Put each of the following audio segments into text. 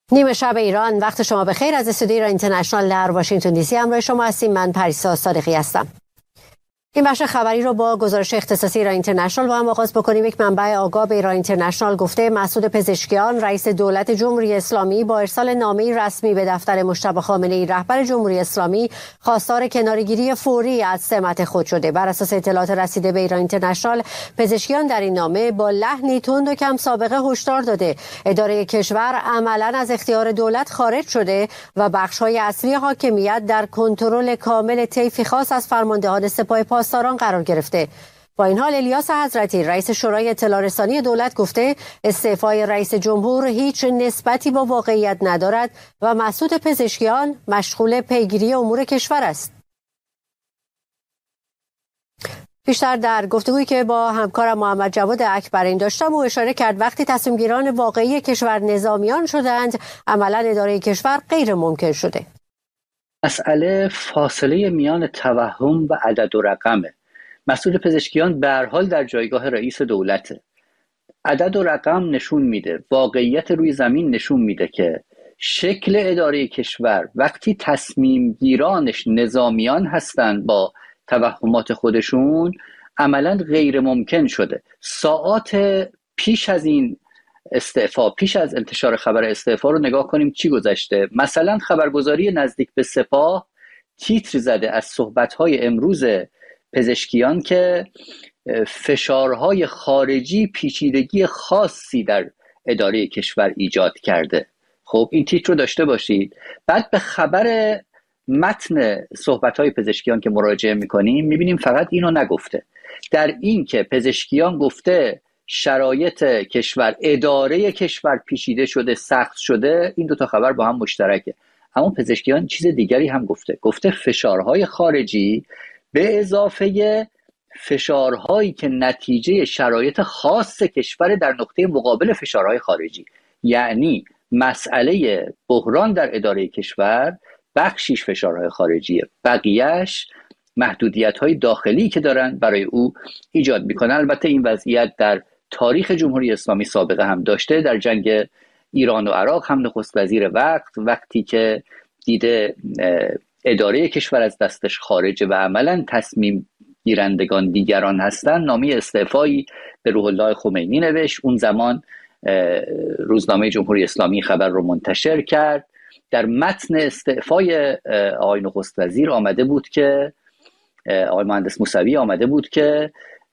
نیمه شب ایران، وقت شما بخیر. از استودیو ایران اینترنشنال در واشنگتن دی سی همراه شما هستیم. من پریسا صادقی هستم. این بخش خبری رو با گزارش اختصاصی ایران اینترنشنال با هم آغاز بکنیم. یک منبع آگاه به ایران اینترنشنال گفته مسعود پزشکیان رئیس دولت جمهوری اسلامی با ارسال نامه‌ای رسمی به دفتر مجتبی خامنه‌ای رهبر جمهوری اسلامی خواستار کناره‌گیری فوری از سمت خود شده. بر اساس اطلاعات رسیده به ایران اینترنشنال، پزشکیان در این نامه با لحنی تند و کم سابقه هشدار داده اداره کشور عملاً از اختیار دولت خارج شده و بخش‌های اصلی حاکمیت در کنترل کامل طیفی خاص از فرماندهان سپاه پاسداران قرار گرفته. با این حال الیاس حضرتی رئیس شورای اطلاع رسانی دولت گفته استعفای رئیس جمهور هیچ نسبتی با واقعیت ندارد و مسعود پزشکیان مشغول پیگیری امور کشور است. بیشتر در گفتگویی که با همکارم محمد جواد اکبرین داشتم او اشاره کرد وقتی تصمیم گیران واقعی کشور نظامیان شدند، عملا اداره کشور غیر ممکن شده. مسئله فاصله میان توهم و عدد و رقمه. مسعود پزشکیان به هر حال در جایگاه رئیس دولته. عدد و رقم نشون میده، واقعیت روی زمین نشون میده که شکل اداره کشور وقتی تصمیم گیرانش نظامیان هستن با توهمات خودشون، عملا غیر ممکن شده. ساعات پیش از این استعفا، پیش از انتشار خبر استعفا رو نگاه کنیم چی گذشته. مثلا خبرگزاری نزدیک به سپاه تیتر زده از صحبت‌های امروز پزشکیان که فشارهای خارجی پیچیدگی خاصی در اداره کشور ایجاد کرده. خب این تیتر رو داشته باشید. بعد به خبر متن صحبت‌های پزشکیان که مراجعه می‌کنیم می‌بینیم فقط اینو نگفته. در این که پزشکیان گفته شرایط کشور، اداره کشور پیچیده شده، سخت شده، این دوتا خبر با هم مشترکه. اما پزشکیان چیز دیگری هم گفته فشارهای خارجی به اضافه فشارهایی که نتیجه شرایط خاص کشور در نقطه مقابل فشارهای خارجی، یعنی مسئله بحران در اداره کشور بخشیش فشارهای خارجیه، بقیهش محدودیت‌های داخلی که دارن برای او ایجاد میکنن. البته این وضعیت در تاریخ جمهوری اسلامی سابقه هم داشته. در جنگ ایران و عراق هم نخست وزیر وقتی که دیده اداره کشور از دستش خارجه و عملا تصمیم گیرندگان دیگران هستن، نامه استعفایی به روح الله خمینی نوشت. اون زمان روزنامه جمهوری اسلامی خبر رو منتشر کرد. در متن استعفای آقای نخست وزیر آمده بود که آقای مهندس موسوی آمده بود که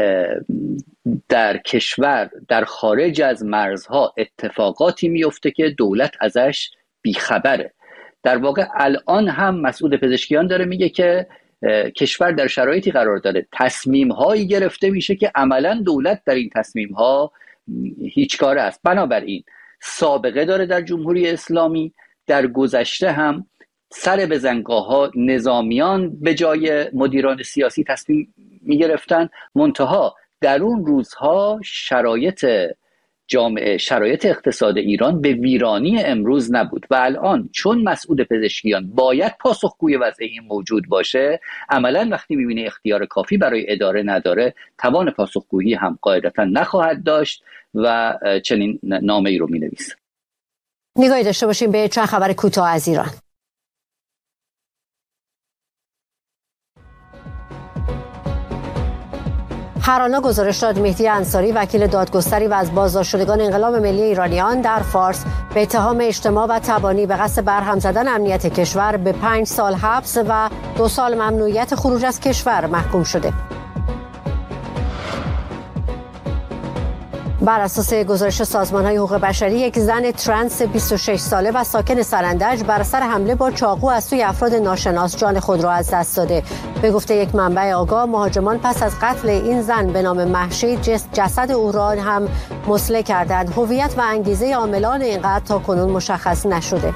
در کشور در خارج از مرزها اتفاقاتی میفته که دولت ازش بیخبره. در واقع الان هم مسعود پزشکیان داره میگه که کشور در شرایطی قرار داره تصمیم هایی گرفته میشه که عملا دولت در این تصمیم ها هیچ کاره است. بنابراین سابقه داره در جمهوری اسلامی. در گذشته هم سر بزنگاه‌ها نظامیان به جای مدیران سیاسی تصمیم می‌گرفتن. منتها در اون روزها شرایط جامعه، شرایط اقتصاد ایران به ویرانی امروز نبود و الان چون مسعود پزشکیان باید پاسخگوی وضع این موجود باشه، عملا وقتی می‌بینه اختیار کافی برای اداره نداره، توان پاسخگویی هم قاعدتاً نخواهد داشت و چنین نامه‌ای رو می‌نویسه. نگاهی داشته باشیم به چند خبر کوتاه از ایران. هرانا گزارش داد مهدی انصاری وکیل دادگستری و از بازداشت شدگان انقلاب ملی ایرانیان در فارس به اتهام اجتماع و تبانی به قصد برهم زدن امنیت کشور به 5 سال حبس و 2 سال ممنوعیت خروج از کشور محکوم شده. بر اساس گزارش سازمان‌های حقوق بشری، یک زن ترنس 26 ساله و ساکن سرندج بر اثر حمله با چاقو از سوی افراد ناشناس جان خود را از دست داده. به گفته یک منبع آگاه، مهاجمان پس از قتل این زن به نام مهشید جسد او را هم مسله کردند. هویت و انگیزه عاملان این قتل تا کنون مشخص نشده.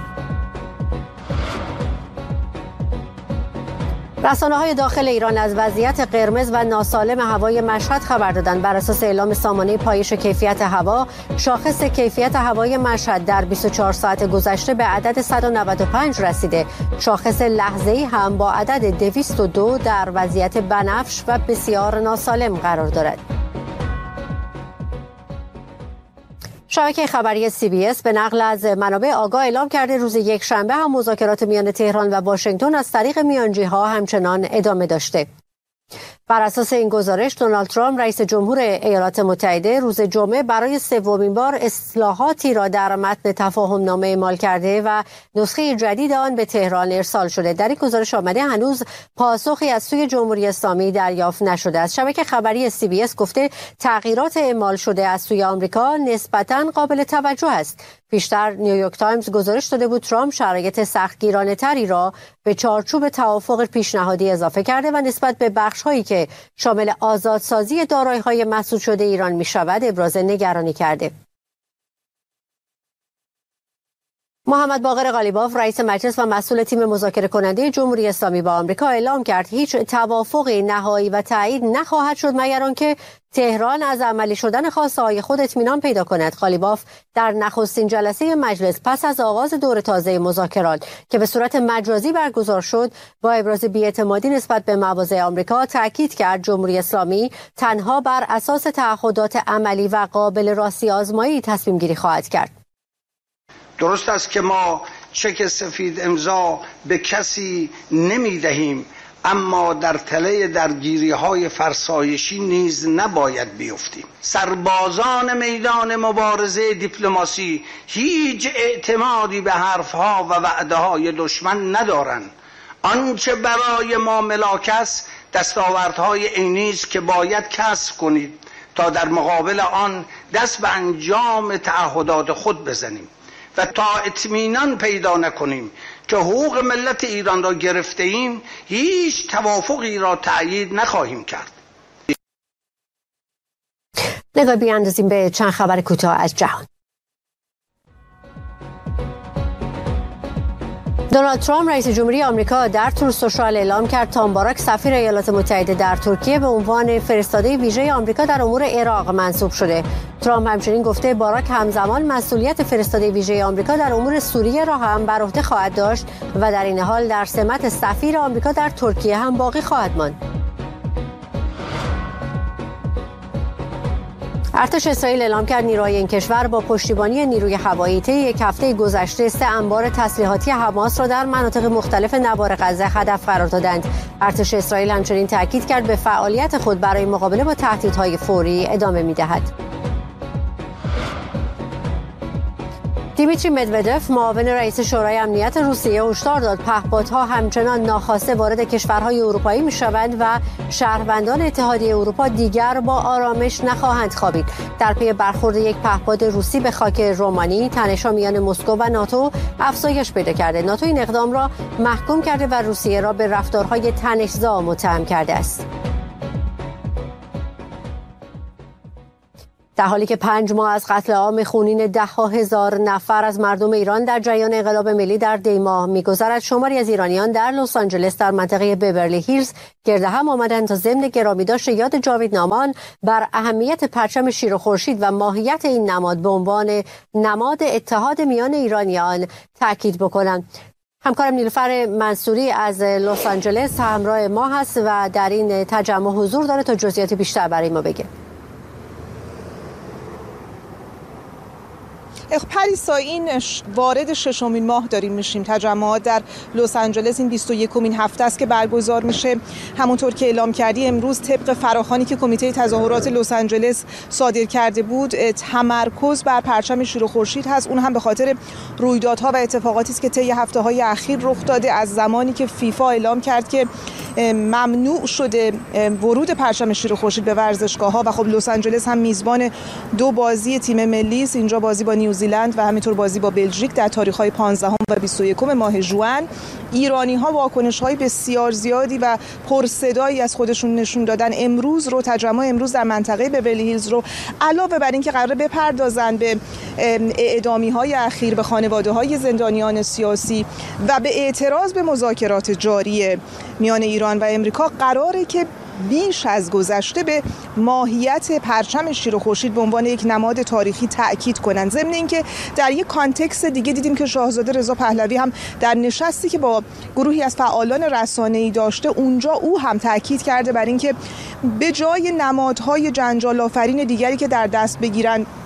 رسانه‌های داخل ایران از وضعیت قرمز و ناسالم هوای مشهد خبر دادند. بر اساس اعلام سامانه پایش کیفیت هوا، شاخص کیفیت هوای مشهد در 24 ساعت گذشته به عدد 195 رسیده. شاخص لحظه‌ای هم با عدد 202 در وضعیت بنفش و بسیار ناسالم قرار دارد. شبکه خبری CBS به نقل از منابع آگاه اعلام کرده روز یکشنبه هم مذاکرات میان تهران و واشنگتن از طریق میانجی‌ها همچنان ادامه داشته. بر اساس این گزارش دونالد ترامپ رئیس جمهور ایالات متحده روز جمعه برای سومین بار اصلاحاتی را در متن تفاهم نامه اعمال کرده و نسخه جدید آن به تهران ارسال شده. در این گزارش آمده هنوز پاسخی از سوی جمهوری اسلامی دریافت نشده است. شبکه خبری CBS گفته تغییرات اعمال شده از سوی آمریکا نسبتاً قابل توجه است. پیشتر نیویورک تایمز گزارش داده بود ترامپ شرایط سختگیرانه تری را به چارچوب توافق پیشنهادی اضافه کرده و نسبت به بخش‌هایی که شامل آزادسازی دارایی‌های مسدود شده ایران می‌شود ابراز نگرانی کرده. محمد باقر قالیباف رئیس مجلس و مسئول تیم مذاکره کننده جمهوری اسلامی با آمریکا اعلام کرد هیچ توافقی نهایی و تایید نخواهد شد مگر آنکه تهران از عملی شدن خواسته‌های خود اطمینان پیدا کند. قالیباف در نخستین جلسه مجلس پس از آغاز دور تازه مذاکرات که به صورت مجازی برگزار شد با ابراز بی‌اعتمادی نسبت به مواضع آمریکا تاکید کرد جمهوری اسلامی تنها بر اساس تعهدات عملی و قابل راستی آزمایی تصمیم گیری خواهد کرد. درست است که ما چک سفید امضا به کسی نمی دهیم، اما در تله درگیری‌های فرسایشی نیز نباید بیفتیم. سربازان میدان مبارزه دیپلماسی هیچ اعتمادی به حرفها و وعده‌های دشمن ندارند. آنچه برای ما ملاک است دستاوردهای عینی است که باید کسب کنید تا در مقابل آن دست به انجام تعهدات خود بزنیم و تا اطمینان پیدا نکنیم که حقوق ملت ایران را گرفته ایم هیچ توافقی را تأیید نخواهیم کرد. نگاه بیاندازیم به چند خبر کوتاه از جهان. دونالد ترامپ رئیس جمهوری آمریکا در تور سوشال اعلام کرد تام باراک سفیر ایالات متحده در ترکیه به عنوان فرستاده ویژه آمریکا در امور عراق منصوب شده. ترامپ همچنین گفته باراک همزمان مسئولیت فرستاده ویژه آمریکا در امور سوریه را هم بر عهده خواهد داشت و در این حال در سمت سفیر آمریکا در ترکیه هم باقی خواهد ماند. ارتش اسرائیل اعلام کرد نیروهای این کشور با پشتیبانی نیروی هوایی طی یک هفته گذشته 3 انبار تسلیحاتی حماس را در مناطق مختلف نوار غزه هدف قرار دادند. ارتش اسرائیل همچنین تاکید کرد به فعالیت خود برای مقابله با تهدیدهای فوری ادامه می‌دهد. دیمیتری مدودف معاون رئیس شورای امنیت روسیه هشدار داد پهپادها همچنان ناخواسته وارد کشورهای اروپایی می‌شوند و شهروندان اتحادیه اروپا دیگر با آرامش نخواهند خوابید. در پی برخورد یک پهپاد روسی به خاک رومانی تنش‌ها میان مسکو و ناتو افزایش پیدا کرده. ناتو این اقدام را محکوم کرده و روسیه را به رفتارهای تنش‌زا متهم کرده است. در حالی که 5 ماه از قتل عام خونین 10,000 نفر از مردم ایران در جریان انقلاب ملی در دی ماه می‌گذرد، شماری از ایرانیان در لس آنجلس در منطقه بیورلی هیلز گرد هم آمدند تا ضمن گرامیداشت یاد جاوید نامان بر اهمیت پرچم شیر و خورشید و ماهیت این نماد به عنوان نماد اتحاد میان ایرانیان تاکید بکنند. همکارم نیلوفر منصوری از لس آنجلس همراه ما هست و در این تجمع حضور داره تا جزئیات بیشتر برای ما بگه. پریسا، این وارد 6مین ماه داریم میشیم. تجمعات در لس آنجلس این 21مین هفته است که برگزار میشه. همونطور که اعلام کردی امروز طبق فراخوانی که کمیته تظاهرات لس آنجلس صادر کرده بود تمرکز بر پرچم شیر و خورشید هست. اون هم به خاطر رویدادها و اتفاقاتی است که طی هفته‌های اخیر رخ داده از زمانی که فیفا اعلام کرد که ممنوع شده ورود پرچم شیر و خورشید به ورزشگاه‌ها و خب لس آنجلس هم میزبان 2 بازی تیم ملی است. اینجا بازی با نیوزیلند و همینطور بازی با بلژیک در تاریخ‌های 15 و 21 ماه ژوئن. ایرانی‌ها واکنش‌های بسیار زیادی و پرصدایی از خودشون نشون دادن. امروز رو تجمع امروز در منطقه بیورلی هیلز رو علاوه بر اینکه قراره بپردازن به اعدامی‌های اخیر به خانواده‌های زندانیان سیاسی و به اعتراض به مذاکرات جاری میان ایران و امریکا، قراره که بیش از گذشته به ماهیت پرچم شیر و خورشید به عنوان یک نماد تاریخی تأکید کنند. ضمن اینکه در یک کانتکست دیگه دیدیم که شاهزاده رضا پهلوی هم در نشستی که با گروهی از فعالان رسانه‌ای داشته اونجا او هم تأکید کرده بر اینکه به جای نمادهای جنجال آفرین دیگری که در دست بگیرن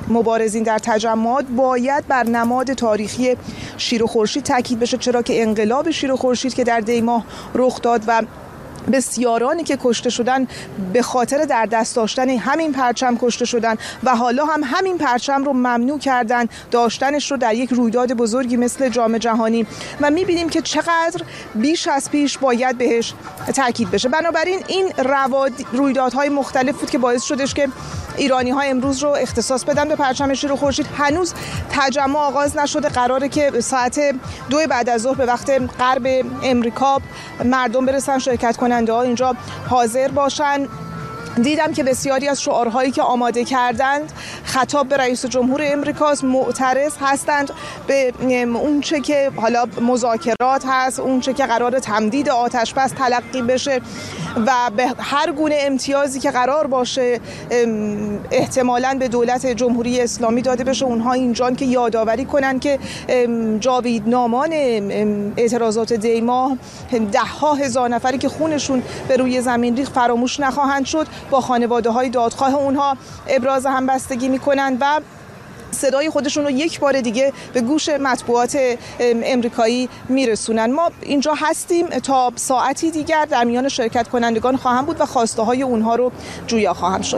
مبارزین در تجمعات باید بر نماد تاریخی شیر و خورشید تاکید بشه، چرا که انقلاب شیر و خورشید که در دی ماه رخ داد و بسیارانی که کشته شدن به خاطر در دست داشتن همین پرچم کشته شدن و حالا هم همین پرچم رو ممنوع کردن داشتنش رو در یک رویداد بزرگی مثل جام جهانی و می‌بینیم که چقدر بیش از پیش باید بهش تاکید بشه. بنابراین این رویدادهای مختلف بود که باعث شدش که ایرانی‌ها امروز رو اختصاص بدن به پرچم شیر و خورشید. هنوز تجمع آغاز نشده، قراره که ساعت 2 بعد از ظهر به وقت غرب امریکا مردم برسن، شرکت کننده ها اینجا حاضر باشن. دیدم که بسیاری از شعارهایی که آماده کردند خطاب به رئیس جمهور امریکاست، معترض هستند به اون چه که حالا مذاکرات هست، اون چه که قرار تمدید آتش بس تلقی بشه و به هر گونه امتیازی که قرار باشه احتمالاً به دولت جمهوری اسلامی داده بشه. اونها اینجان که یادآوری کنن که جاویدنامان اعتراضات دی ماه 10,000 نفری که خونشون به روی زمین ریخت فراموش نخواهند شد. با خانواده‌های دادخواه اونها ابراز همبستگی میکنن و صدای خودشون رو یک بار دیگه به گوش مطبوعات امریکایی میرسونن. ما اینجا هستیم تا ساعتی دیگر در میان شرکت کنندگان خواهم بود و خواسته های اونها رو جویا خواهم شد.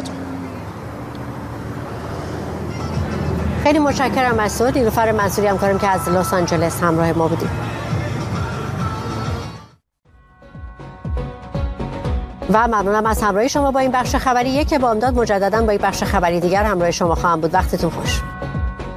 خیلی متشکرم مسعود. نیلوفر منصوری همکارم که از لس آنجلس همراه ما بودیم. و ممنونم از همراهی شما با این بخش خبری. یک بامداد مجددا با این بخش خبری دیگر همراه شما خواهم بود. وقتتون خوش.